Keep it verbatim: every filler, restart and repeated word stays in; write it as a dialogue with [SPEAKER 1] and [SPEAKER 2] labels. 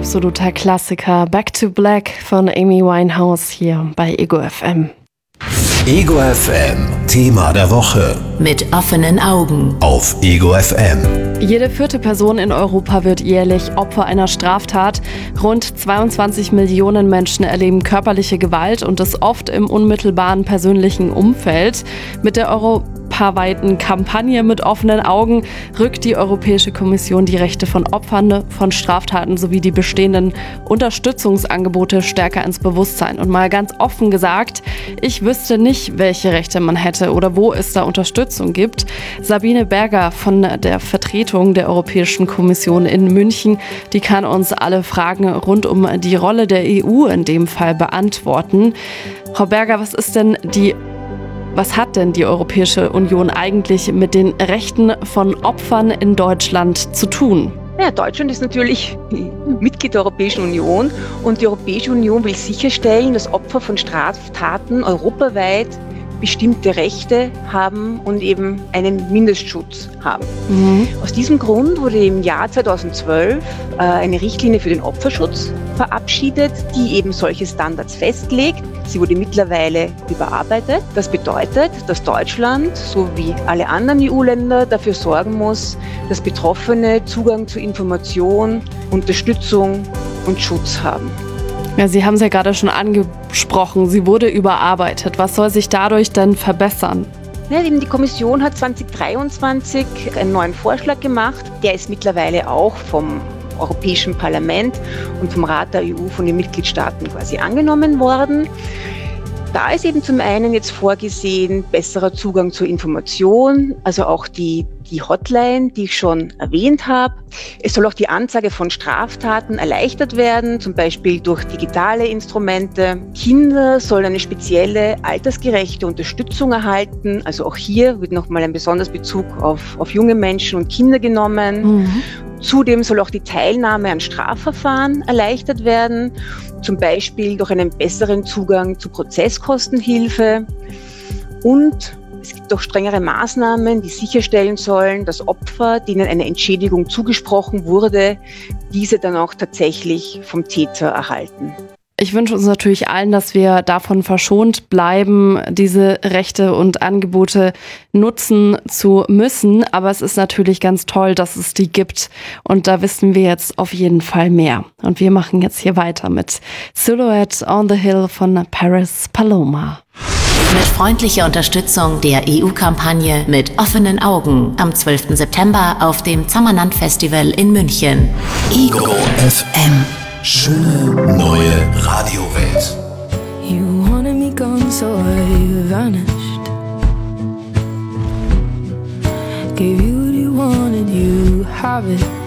[SPEAKER 1] absoluter Klassiker. Back to Black von Amy Winehouse hier bei Ego F M.
[SPEAKER 2] Ego F M, Thema der Woche.
[SPEAKER 3] Mit offenen Augen.
[SPEAKER 2] Auf Ego F M.
[SPEAKER 1] Jede vierte Person in Europa wird jährlich Opfer einer Straftat. Rund zweiundzwanzig Millionen Menschen erleben körperliche Gewalt und das oft im unmittelbaren persönlichen Umfeld. Mit der europaweiten Kampagne mit offenen Augen rückt die Europäische Kommission die Rechte von Opfern von Straftaten sowie die bestehenden Unterstützungsangebote stärker ins Bewusstsein. Und mal ganz offen gesagt, ich wüsste nicht, welche Rechte man hätte oder wo es da Unterstützung gibt. Sabine Berger von der Vertretung der Europäischen Kommission in München, die kann uns alle Fragen rund um die Rolle der E U in dem Fall beantworten. Frau Berger, was ist denn die Was hat denn die Europäische Union eigentlich mit den Rechten von Opfern in Deutschland zu tun?
[SPEAKER 4] Ja, Deutschland ist natürlich Mitglied der Europäischen Union und die Europäische Union will sicherstellen, dass Opfer von Straftaten europaweit bestimmte Rechte haben und eben einen Mindestschutz haben. Mhm. Aus diesem Grund wurde im Jahr zweitausendzwölf äh, eine Richtlinie für den Opferschutz verabschiedet, die eben solche Standards festlegt. Sie wurde mittlerweile überarbeitet. Das bedeutet, dass Deutschland, so wie alle anderen E U-Länder, dafür sorgen muss, dass Betroffene Zugang zu Information, Unterstützung und Schutz haben.
[SPEAKER 1] Ja, Sie haben es ja gerade schon angesprochen, sie wurde überarbeitet. Was soll sich dadurch denn verbessern?
[SPEAKER 4] Ja, eben die Kommission hat zweitausenddreiundzwanzig einen neuen Vorschlag gemacht. Der ist mittlerweile auch vom Europäischen Parlament und vom Rat der E U von den Mitgliedstaaten quasi angenommen worden. Da ist eben zum einen jetzt vorgesehen, besserer Zugang zur Information, also auch die, die Hotline, die ich schon erwähnt habe. Es soll auch die Anzeige von Straftaten erleichtert werden, zum Beispiel durch digitale Instrumente. Kinder sollen eine spezielle altersgerechte Unterstützung erhalten. Also auch hier wird nochmal ein besonderer Bezug auf, auf junge Menschen und Kinder genommen. Mhm. Zudem soll auch die Teilnahme an Strafverfahren erleichtert werden, zum Beispiel durch einen besseren Zugang zu Prozesskostenhilfe. Und es gibt auch strengere Maßnahmen, die sicherstellen sollen, dass Opfer, denen eine Entschädigung zugesprochen wurde, diese dann auch tatsächlich vom Täter erhalten.
[SPEAKER 1] Ich wünsche uns natürlich allen, dass wir davon verschont bleiben, diese Rechte und Angebote nutzen zu müssen. Aber es ist natürlich ganz toll, dass es die gibt. Und da wissen wir jetzt auf jeden Fall mehr. Und wir machen jetzt hier weiter mit Silhouette on the Hill von Paris Paloma.
[SPEAKER 3] Mit freundlicher Unterstützung der E U-Kampagne mit offenen Augen am zwölften September auf dem Zammerland Festival in München.
[SPEAKER 2] Ego F M. Schöne neue Radiowelt.
[SPEAKER 5] You wanted me gone, so I vanished. Gave you what you wanted, you have it.